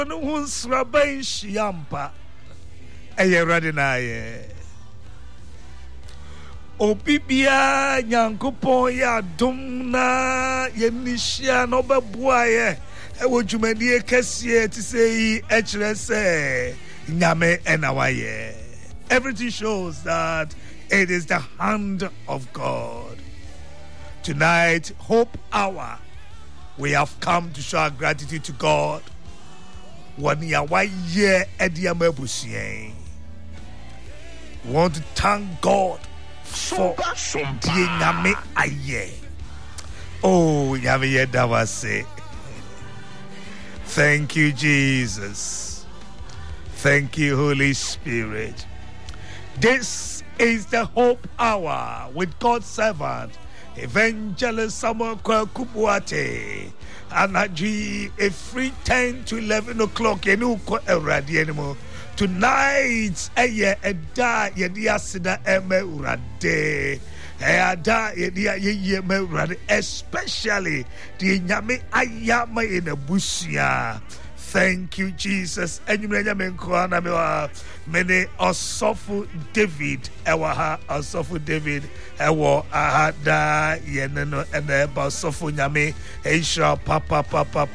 no hunsraban shiampa eye ready na ye obibia nyankopon ya dum na ye nihia no beboa ye ewo dwumadie kese ti sei e kire se nyame enawaye. Everything shows that it is the hand of God. Tonight, Hope Hour, we have come to show our gratitude to God. We want to thank God for the aye. Oh, thank you, Jesus. Thank you, Holy Spirit. This is the Hope Hour with God's servant, Evangelist Samuel Kubuate. And a free 10 to 11 o'clock. Tonight, a da yedia sida eme urade. Da yedia ye me urade. Especially the nyame ayama in a busia. Thank you, Jesus. And you may many Osofu David, Ewaha, Osofu David, Ewa, Ahada, Yeneno, and the Osofu Nyame, Aisha, Papa.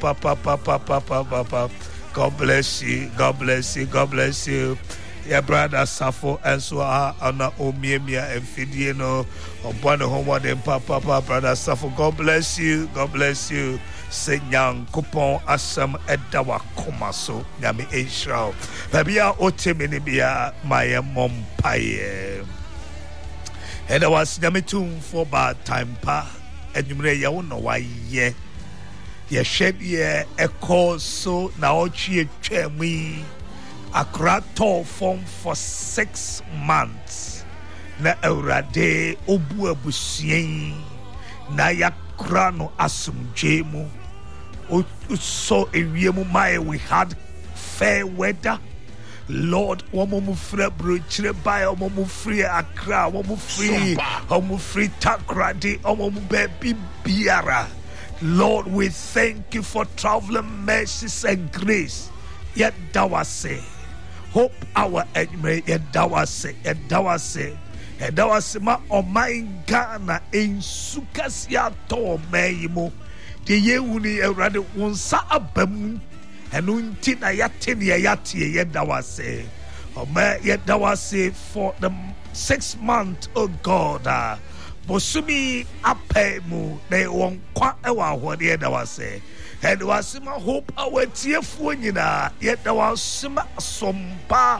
God bless you, God bless you, God bless you. Your brother Safo and so on Omiemia and Fidiano, or one home and Papa, brother Safo. God bless you, God bless you. Senyang kupon asam edawa komaso nyame Israel babia otemene bia maye mompaye edawa nyame tum for bad time pa enumre ye wo no waye ye hwede e so na otwe twami akrato form for 6 months na Awurade obu abusien na yakrano asumjemu. So we had fair weather. Lord, omo free brochire by omo free Accra, omo free Takrady, omo baby biara. Lord, we thank you for traveling mercies and grace. Yet dawase. Hope our enemy, yet dawase. And that was my Oman Ghana in Sukasia to Maymo. The Yewuni already won't abem and untina yati yet that was say. Yet that was say for the 6 months, oh God. Bosumi apemu, they won't quite what the other was say. And was my hope our tear funina, yet there was some ba.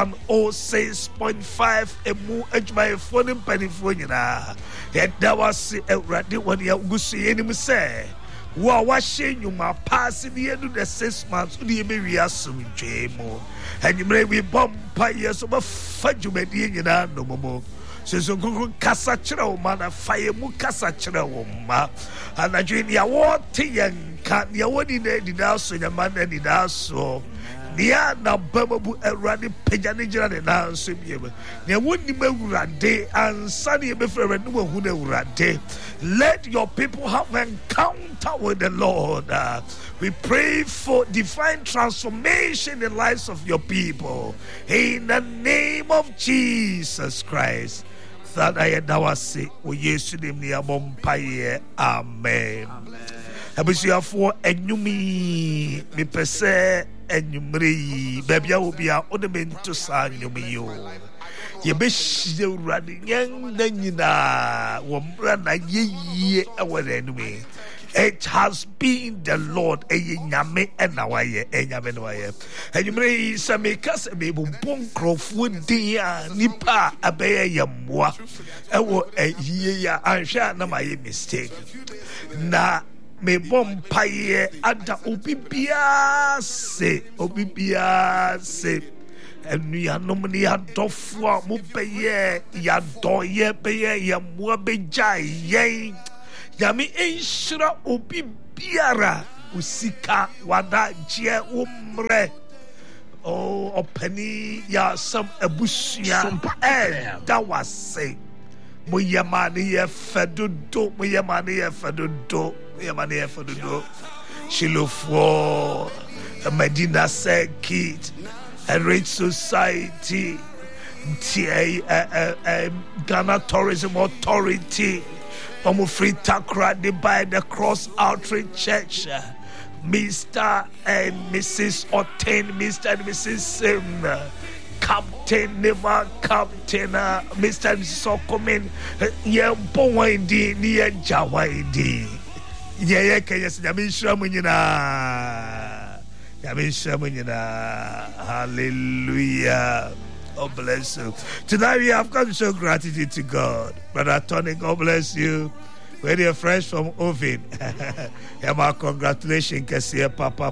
106.5 emu ejma phone penny phone na yet that was already when you go see any say wa nyuma pass the end of the 6 months the me asum jemo and you may be bomb yes over fajumedi nyina no momo so go kasa kire o mana fire mu kasa kire o ma anadwe ya wo te yen ka ya woni na dida so nyama na dida so Nia na babu eradi pejani jira de na nsubiema. Nia woni mewurade ansani ebefere no hu na wurade. Let your people have encounter with the Lord. We pray for divine transformation in the lives of your people. In the name of Jesus Christ. That I say, we yes to them near Bompaye. Amen. Abusiafo enyumi mi pese enyumre baby a obi a odemento sa nyumi yo ye be hye urade nyen na nyina wo mbra na yeye awere enumi. It has been the Lord enyame enawaye enyame nawaye enyumre sameka se be bumpon krofo dia nipa abeye yamwa ewo eyiye ya anhwa na maye mistake na me bompaye ada obibia se enu ya nomni adofo mo beye ya doye beye ya mo beja ye yami enshira obibiara usika wada je umre o opani ya sam abusia da wase mo yamani ye fedodo Shilofo Medina Circuit, a rich society, Ghana Tourism Authority, Free Takra by the Cross Outreach Church, Mr. and Mrs. Oten, Mr. and Mrs. Sim, Captain, never Captain, Mr. and Mrs. Okomen, Yampoindi, near Jawaidi. Yeah, yes, hallelujah. God bless you. Tonight we have come to show gratitude to God. Brother Tony, God bless you. We're fresh from oven. My congratulations, Kessie, Papa.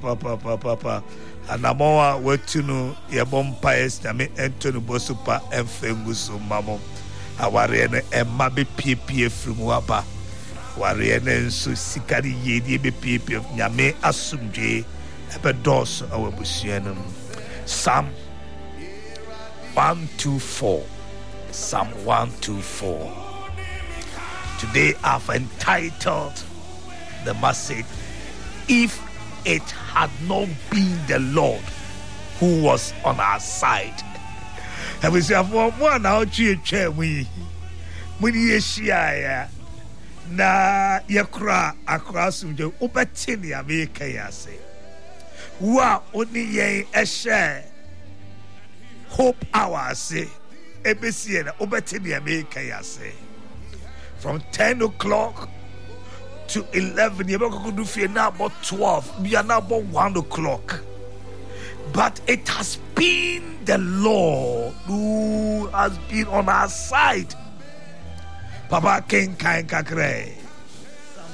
And I'm all waiting. Your bumpires, Anthony Bosupa, and Fengusu, Mamma. Our and Mabi PPA from Waba. Warrior so Sikari Yedi PPA of Yame Asumje, Ebedos, our Busianum. Psalm 124. Psalm 124. Today I've entitled the message, If It Had Not Been the Lord Who Was on Our Side. And we say, one out here, we na yakra across the Ubatini America yase. Wa oni yen eshe hope hour say ebesi na Ubatini America yase. From 10 o'clock to 11, you could do fear now about 12. We are now about 1 o'clock. But it has been the Lord who has been on our side. Papa King Kain Kakre. Psalm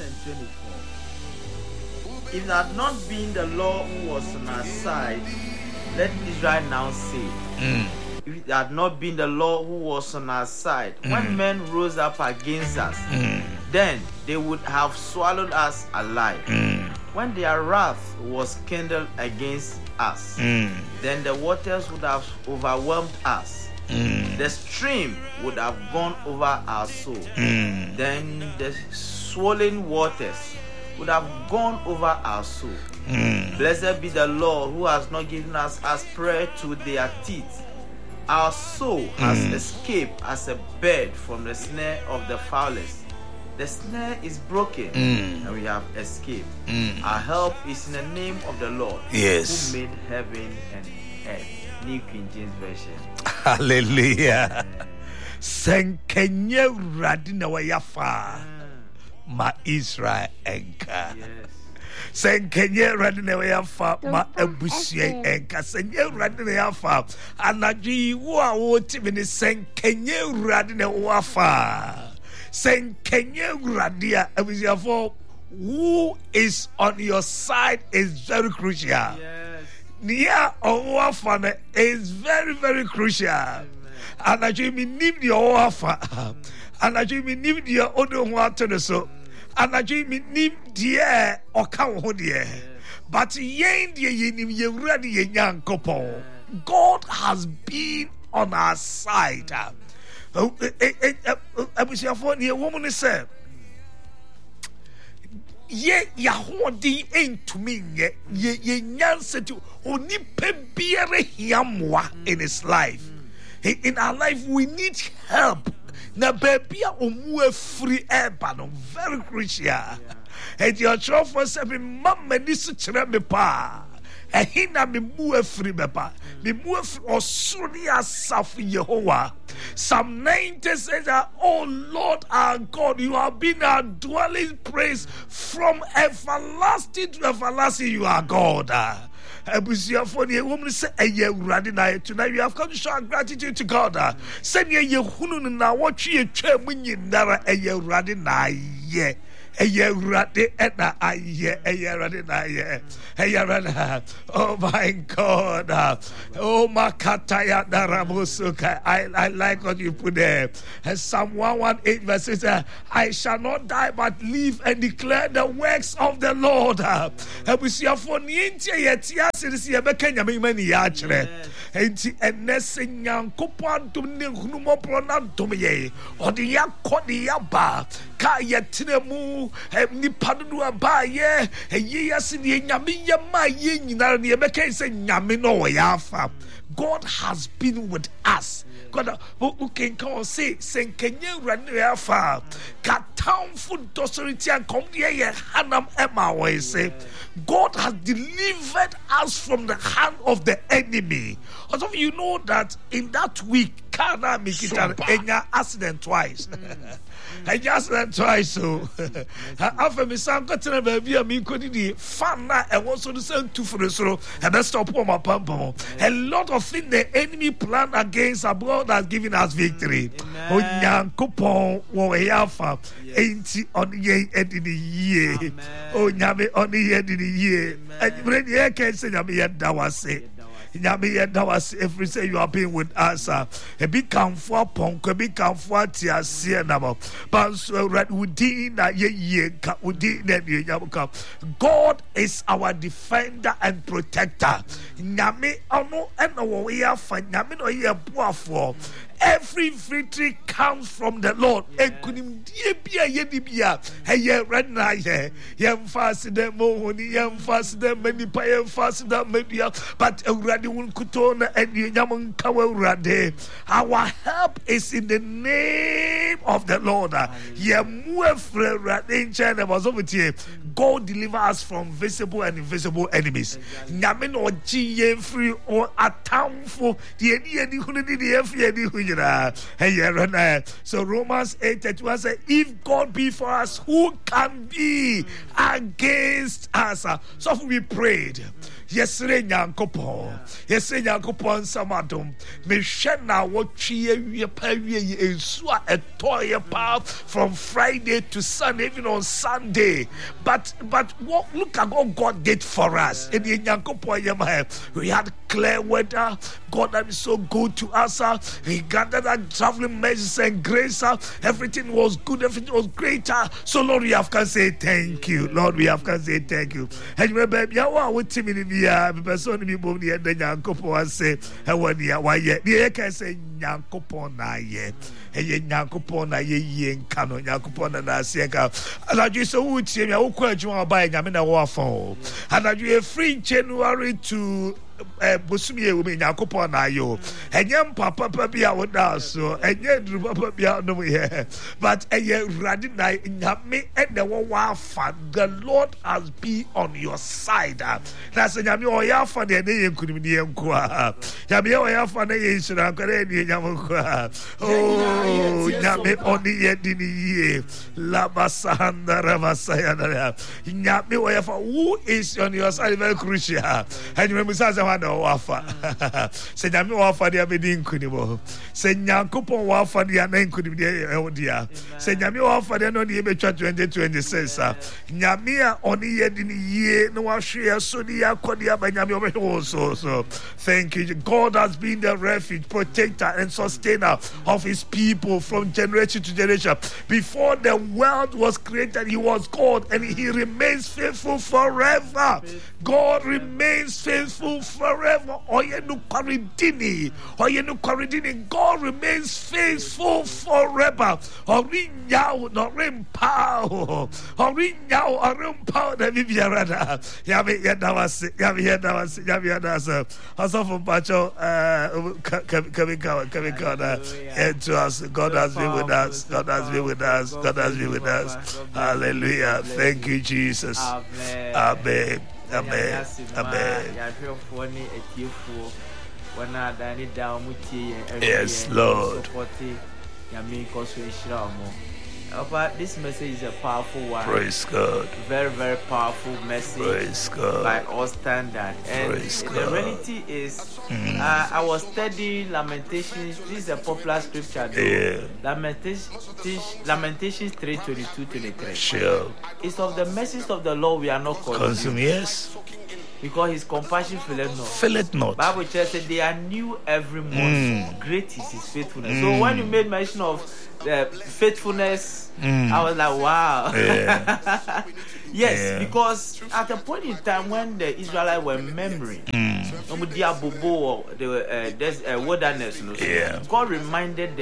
124. If it had not been the Lord who was on our side, let Israel now say. If it had not been the Lord who was on our side, when men rose up against us, then they would have swallowed us alive. When their wrath was kindled against us, then the waters would have overwhelmed us. The stream would have gone over our soul. Then the swollen waters would have gone over our soul. Blessed be the Lord who has not given us as prey to their teeth. Our soul has escaped as a bird from the snare of the fowlers. The snare is broken and we have escaped. Our help is in the name of the Lord, yes, who made heaven and earth. New King James Version. Hallelujah. Senkenye radina wa yafa ma Israel enka. Senkenye radina wa yafa ma ebusie enka. Senkenye radina yafa anaji wa woti mini senkenye radina wa yafa. Senkenye radia ebusie for who is on your side is very crucial. Yes. Nia Owafane is very, very crucial. And I dream in the Owafa. And I dream in the Odo Water so. And I dream in the air or come here. But yen the yenim ye ready young couple. God has been on our side. I was your phone here, woman is said. Ye Yahodi ain't to me ye nyanse to oni pebiere hiamwa in his life. In our life we need help. Na bebia omu free urban very crucial. And your trouble for seven mama this chere me pa. Ehina me mu free beba. Me mu free osuni asaf Yehovah. Psalm 90 says that, oh Lord our God, you have been our dwelling place from everlasting to everlasting. You are God. Tonight we have come to show our gratitude to God. Send ye hunun na what you nara ye. Oh my God. Oh Makataya Daramusuka. I like what you put there. Psalm 118 verse 6. I shall not die but live and declare the works of the Lord. mu nipa do aba ye yase ne nyame ye ma ye nyina ne be kan say nyame no wo ya afa. God has been with us. God, who can come say, "Send Kenya run afa." Katam food authority and come here. Hanam Emma way say, God has delivered us from the hand of the enemy. Also, you know that in that week, Kana make it an accident twice. I just went twice, so after me, some got to baby, I mean, could be fun and also the same two for the slow and then stop on my pump. A lot of things the enemy plan against our God has given us victory. Oh, young coupon, Wayafa, ain't on the end in the year. Oh, Yami on the end in the year. And when you can't say, Yami, that was say. That was every say you are being with us. A big come for punk, a big come for tia, see number. But so right within that year, within that year, God is our defender and protector. Nyame, ono, and we are fine. Nyame, no, ye poor for. Every victory comes from the Lord. And couldn't be a yedibia. Hey, right now, yam fast them money, yam fast them many pay fast them media, but already won kutona and yaman kawarade. Our help is in the name of the Lord. In China was over here. God deliver us from visible and invisible enemies. Nyamin or G free or a town for the so Romans 8:31 says, if God be for us, who can be against us? So we prayed. Yesterday, Yankopon. Yesterday, Yankopon Samadum. Meshana, what ye pay a toy from Friday to Sunday, even on Sunday. But what look at what God did for us. In the Yankopon, we had clear weather. God that is so good to us. He gathered our traveling mercies and grace. Everything was good, everything was greater. So Lord, we have to say thank you. Lord, we have to say thank you. And remember, with me. Person be born the Yankopon say, why yet? The can say Yankopon na ye, Yankopon na ye, Cano, Yankopon and Asiaka. And I just would say, I will quite you are buying a phone. And I do a free January to Busumi will be Yankopon na yo. And young papa be our so, and yet papa be out no here. But a year running night in Yami and the one fan, the Lord has been on your side. That's a Yami or Yafa, the name could be Yankua. Yami or Yafa, the Asian, Yamakua. Oh, Yami on the end in the year. Labasanda Ramasayana. Yami or Yafa, who is on your side? Very crucial. And you remember, no wafa. Say Nyame wafa dia be din kunimo. Say Nyankopon wafa dia na nkunim dia ewodia. Say Nyame wafa dia no dia be twa 2026. Nyame a oni ye din ye no wahwe so dia kodia ba Nyame obeho so. Thank you. God has been the refuge, protector and sustainer of his people from generation to generation. Before the world was created, he was God and he remains faithful forever. God remains faithful forever. Oyenu Kwaridini. God remains faithful forever. Orinyao no rimpao. Orinyao orimpao na bibiarada. Yami yadawase. Also from Pacho coming to us. God has been with us. God has been with us. God has been with us. Hallelujah. Thank you, Jesus. Amen. Amen. Yes, Lord. This message is a powerful one. Praise God. Very, very powerful message. Praise God. By all standards. And Praise the God. reality is, I was studying Lamentations. This is a popular scripture. Yeah. Lamentations 3:22-23. Sure. It's of the message of the Lord we are not consumed. Yes. Because his compassion faileth not. Faileth not. Bible said they are new every morning. Great is his faithfulness. So when you made mention of the faithfulness, I was like, wow. Yeah. Yes, because at a point in time when the Israelites were murmuring, the wilderness, God reminded them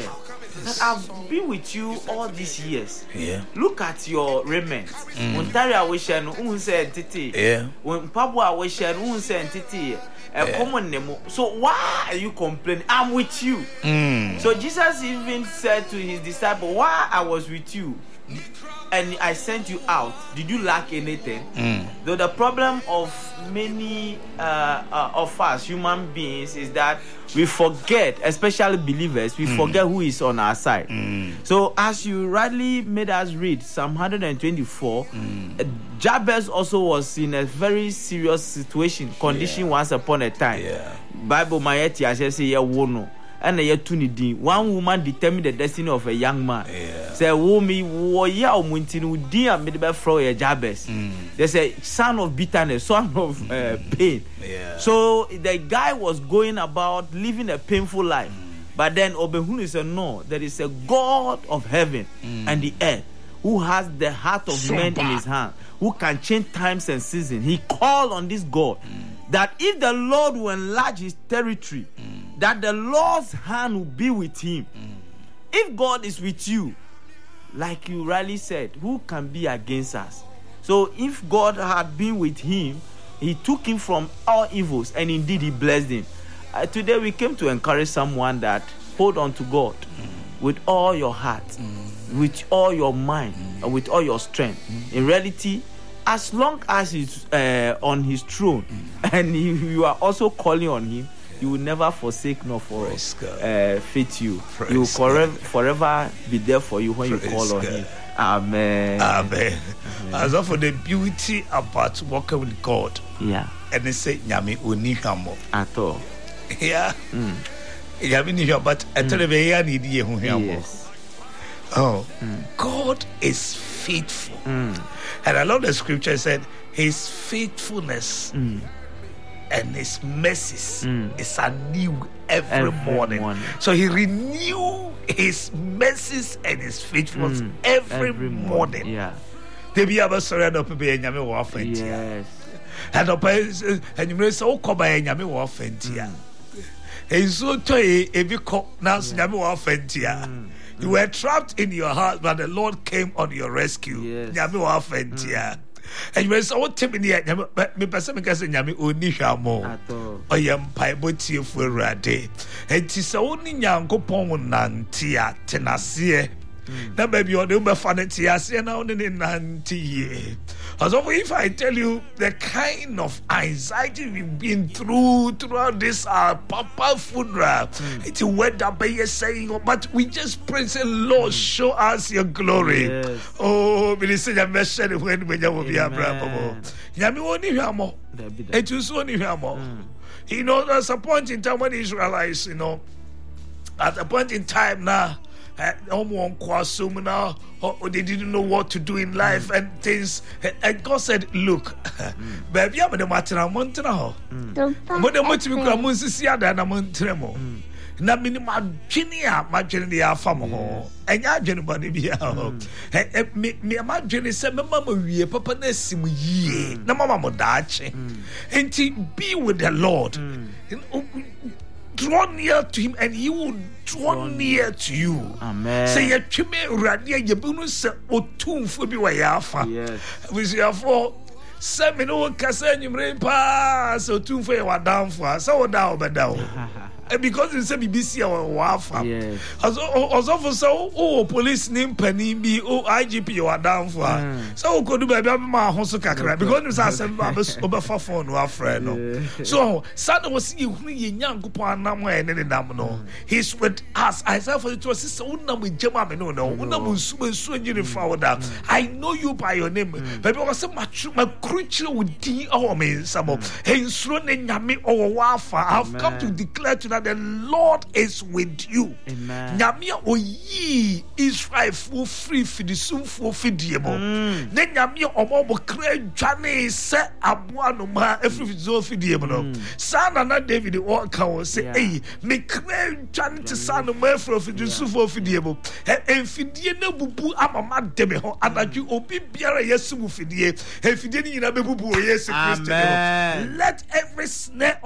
I've been with you all these years. Yeah. Look at your raiment. When Taria wishen, who said Titi. Yeah. When Pabua wishen, who said Titi. Common name. So why are you complaining? I'm with you. So Jesus even said to his disciple, why I was with you and I sent you out, did you lack anything? Though the problem of many of us human beings is that we forget, especially believers, we forget who is on our side. So as you rightly made us read Psalm 124, Jabez also was in a very serious condition once upon a time. Bible Mayeti I say wono. And one woman determined the destiny of a young man. Say, "Womi, woya omuntinu dia medebe fro ye Jabez." There's a son of bitterness, son of pain. So the guy was going about living a painful life. But then Obehunu said, "No, there is a God of heaven and the earth who has the heart of men in his hand, who can change times and seasons." He called on this God that if the Lord will enlarge his territory, that the Lord's hand will be with him. If God is with you, like you rightly said, who can be against us? So if God had been with him, he took him from all evils, and indeed he blessed him. Today we came to encourage someone that hold on to God with all your heart, with all your mind, and with all your strength. In reality, as long as he's on his throne, and you are also calling on him, he will never forsake nor faith you. He will forever be there for you when you call on him. Amen. Amen. As for the beauty about walking with God, and they say, "Nyami unihamo." At all. Yeah. Nyami unihamo, but yes. Oh, God is faithful, and I love the scripture said, His faithfulness. And his mercies is anew every morning. So he renew his mercies and his faithfulness every morning. Yeah. They be able to surrender to be a nyame wa fenti. Yes. And you may so call by a nyame wa fenti. And so to a biko nas nyame wa fenti. You were trapped in your house, but the Lord came on your rescue. Nyame wa fenti. And you may say, "What tell me me person me say nyame oni hwamo o yem pai botie fu awurade enti se oni nyankopon nante a tenase na ba bi o de be fa ne tiase na oni nante ye." Also, if I tell you the kind of anxiety we've been throughout this Papa funeral, it's a word that by saying, but we just pray, say, "Lord, show us your glory." Oh, minister, you mentioned when you will be Abraham. Yami woni hwamo. It is only hwamo. You know, there's a point in time when the Israelites, at a point in time now, they didn't know what to do in life and things, and God said, "Look, baby, I'm the matter montana. But the much we come on Sisiada and Montremo. Na minima genia, my genia famo, and ya genibody be out. Me imagine some mamma, we a papa nessim ye, no mamma dache, and to be with the Lord. Draw near to him and he will draw near to you. Amen. Say ya chime radia ye bonus o tun fo bi wa yafa. We say for semino kasa nyumre pa so tun fo ya down for so down be down. Because you say BBC or wafa. Also for so police name penny be IGP you are down for. So could do baby ma hoso kakra because you say over phone wa friend. So sad was you nyankopon anam e nam no. He's with us. I say for you to say unam jema me no no. Unam nsu nyiri fawda. I know you by your name. Baby was say ma creature with di our me sabo. Ensuro ne nyame o wafa. I've come to declare tonight the Lord is with you. Amen. Nyamia oyi Israel for free for the soon for fidiemo. Then nyamia omo kre dwane se aboa no ma every zo fidiemo no. Sana na David o kan say eh me kre dwane te sana ma for fidisu for fidiemo. En fidie na bubu amama deme ho anaju obi biara yesu mu fidie. En fidie ni nyina be bubu o Yesu Kristo. Let every snare